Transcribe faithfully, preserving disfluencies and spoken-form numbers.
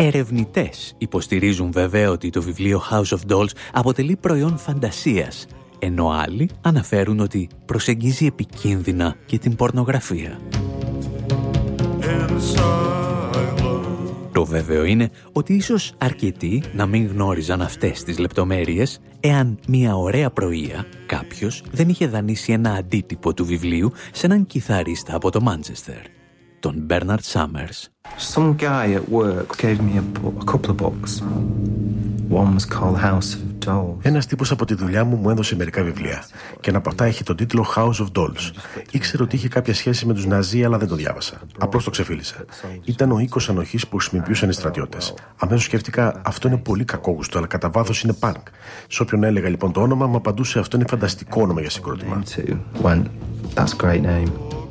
Ερευνητές υποστηρίζουν βέβαια ότι το βιβλίο House of Dolls αποτελεί προϊόν φαντασίας, ενώ άλλοι αναφέρουν ότι προσεγγίζει επικίνδυνα και την πορνογραφία. Το βέβαιο είναι ότι ίσως αρκετοί να μην γνώριζαν αυτές τις λεπτομέρειες εάν μια ωραία πρωία κάποιος δεν είχε δανείσει ένα αντίτυπο του βιβλίου σε έναν κιθαρίστα από το Μάντσεστερ, τον Bernard Summers. Some guy at work gave me a, book, a couple of books. One was called House of Dolls. Ένας τύπος από τη δουλειά μου μου έδωσε μερικά βιβλία και ένα από αυτά έχει τον τίτλο House of Dolls. Ήξερε ότι είχε κάποια σχέση με τους Ναζί, αλλά δεν το διάβασα. Απλώς το ξεφίλησα. Ήταν ο οίκος ανοχής που χρησιμοποιούσαν οι στρατιώτες. Αμέσως σκέφτηκα, αυτό είναι πολύ κακόγουστο, αλλά κατά βάθος είναι punk. Σε όποιον έλεγα λοιπόν το όνομα, μου απαντούσε, αυτό είναι φανταστικό όνομα για συγκρότημα. That's a great name.